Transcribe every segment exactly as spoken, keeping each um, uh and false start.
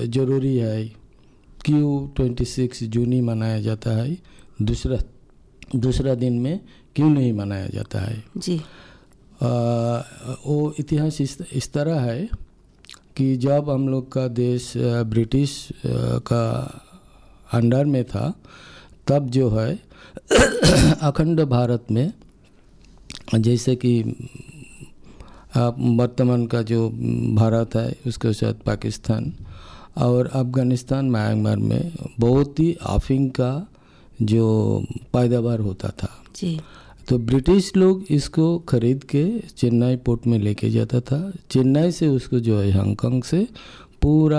ज़रूरी है, क्यों ट्वेंटी सिक्स जून ही मनाया जाता है, दूसरा दूसरा दिन में क्यों नहीं मनाया जाता है जी। आ, वो इतिहास इस, इस तरह है कि जब हम लोग का देश ब्रिटिश का अंडर में था, तब जो है अखंड भारत में, जैसे कि वर्तमान का जो भारत है उसके साथ पाकिस्तान और अफ़गानिस्तान, म्यांमार में बहुत ही अफीम का जो पैदावार होता था जी। तो ब्रिटिश लोग इसको खरीद के चेन्नई पोर्ट में लेके जाता था। चेन्नई से उसको जो है हांगकांग से पूरा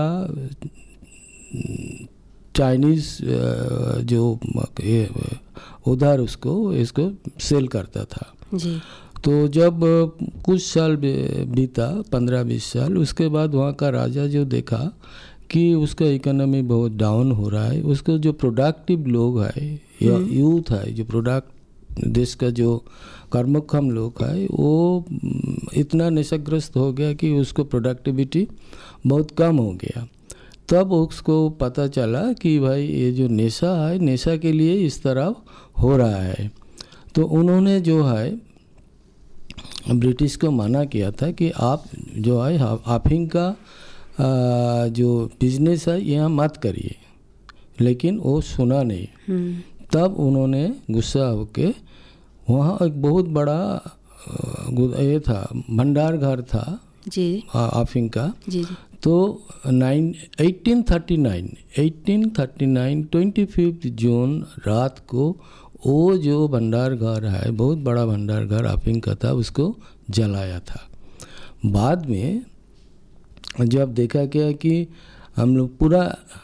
चाइनीज़ जो उधर उसको इसको सेल करता था जी। तो जब कुछ साल बीता, पंद्रह बीस साल, उसके बाद वहाँ का राजा जो देखा कि उसका इकोनॉमी बहुत डाउन हो रहा है, उसको जो प्रोडक्टिव लोग है या यूथ है, जो प्रोडक्ट देश का जो कर्मक्षम लोग है, वो इतना नशाग्रस्त हो गया कि उसको प्रोडक्टिविटी बहुत कम हो गया। तब उसको पता चला कि भाई ये जो नशा है, नशा के लिए इस तरह हो रहा है। तो उन्होंने जो है ब्रिटिश को मना किया था कि आप जो है अफीम का आ, जो बिजनेस है यहाँ मत करिए, लेकिन वो सुना नहीं। तब उन्होंने गुस्सा होके वहाँ एक बहुत बड़ा ये था, भंडार घर था जी अफीम का। जी जी। तो nine eighteen thirty nine eighteen thirty nine twenty fifth June रात को वो जो भंडार घर है, बहुत बड़ा भंडार घर अफीम का था, उसको जलाया था। बाद में जब देखा गया कि हम लोग पूरा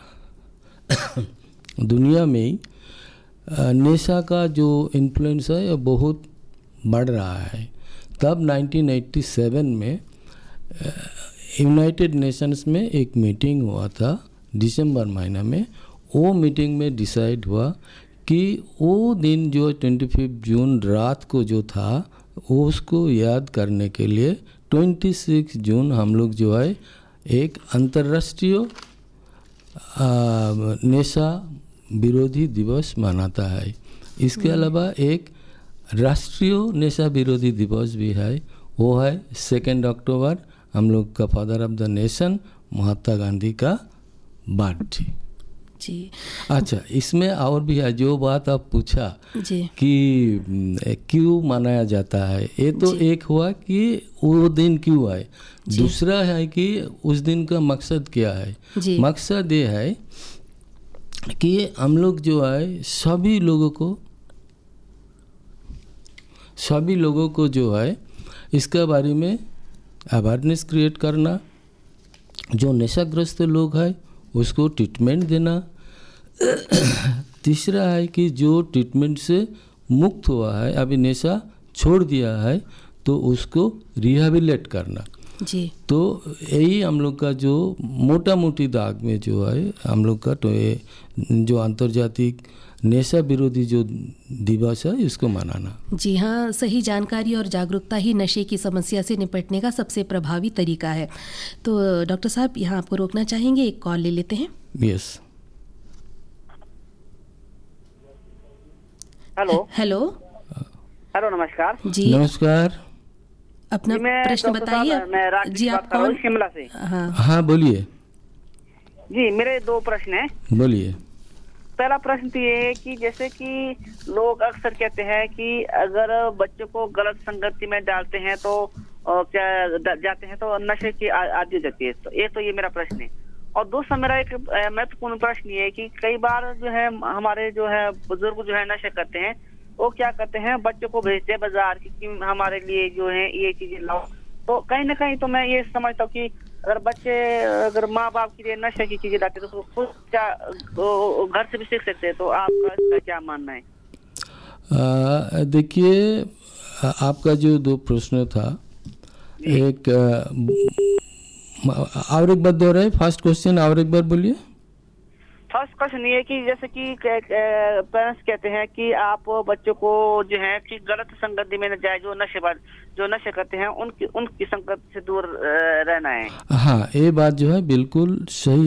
दुनिया में नशा का जो इन्फ्लुएंस है वो बहुत बढ़ रहा है, तब नाइनटीन एटी सेवन में यूनाइटेड नेशंस में एक मीटिंग हुआ था दिसंबर महीना में। वो मीटिंग में डिसाइड हुआ कि वो दिन जो ट्वेंटी फिफ्थ जून रात को जो था, वो उसको याद करने के लिए ट्वेंटी सिक्स जून हम लोग जो है एक अंतर्राष्ट्रीय नशा विरोधी दिवस मनाता है। इसके अलावा एक राष्ट्रीय नशा विरोधी दिवस भी है, वो है सेकेंड अक्टूबर, हम लोग का father of the nation Mahatma Gandhi का बर्थडे जी। अच्छा, इसमें और भी है जो बात आप पूछा जी कि क्यों मनाया जाता है, ये तो एक हुआ कि वो दिन क्यों है। दूसरा है कि उस दिन का मकसद क्या है। मकसद ये है कि हम लोग जो है सभी लोगों को सभी लोगों को जो है इसके बारे में अवेयरनेस क्रिएट करना, जो नशाग्रस्त लोग हैं उसको ट्रीटमेंट देना। तीसरा है कि जो ट्रीटमेंट से मुक्त हुआ है, अभी नशा छोड़ दिया है, तो उसको रिहेबिलिटेट करना। जी। तो यही हम लोग का जो मोटा मोटी दाग में जो है हम लोग का तो ये जो अंतर्जातिक नशा विरोधी जो दिवस है इसको मनाना। जी हाँ, सही जानकारी और जागरूकता ही नशे की समस्या से निपटने का सबसे प्रभावी तरीका है। तो डॉक्टर साहब यहाँ आपको रोकना चाहेंगे, एक कॉल ले लेते हैं। यस। हेलो हेलो हेलो नमस्कार जी। नमस्कार, अपना प्रश्न बताइए। जी आप कौन? शिमला से। हाँ हाँ बोलिए। जी मेरे दो प्रश्न हैं। बोलिए। पहला प्रश्न तो ये है कि जैसे कि लोग अक्सर कहते हैं कि अगर बच्चों को गलत संगति में डालते हैं तो क्या जाते हैं तो नशे की आदि हो जाती है। तो ये तो ये मेरा प्रश्न है। और दूसरा मेरा एक महत्वपूर्ण प्रश्न ये है कि कई बार जो है हमारे जो है बुजुर्ग जो है नशे करते हैं, वो क्या करते हैं बच्चों को भेजते हैं बाजार की हमारे लिए जो है ये चीजें लाओ। तो कहीं ना कहीं तो मैं ये समझता हूँ कि अगर बच्चे अगर माँ बाप के लिए नशे की चीजें लाते तो खुद क्या घर से भी सीख सकते हैं। तो आपका इसका क्या मानना है? देखिए, आपका जो दो प्रश्न था, एक और एक बार दोहराए। फर्स्ट क्वेश्चन और एक बार बोलिए। फर्स्ट क्वेश्चन ये कि जैसे कि पेरेंट्स कहते हैं कि आप बच्चों को जो है कि गलत संगति में न जाए, जो नशे जो नशे करते हैं उनकी उनकी संगत से दूर रहना है। हाँ, ये बात जो है बिल्कुल सही